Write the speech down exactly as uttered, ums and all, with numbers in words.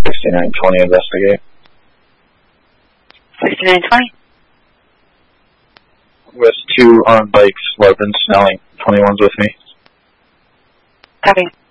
sixty-nine twenty, investigate. sixty-nine twenty. With two armed bikes, weapons, Snelling. twenty-one's with me. Copy.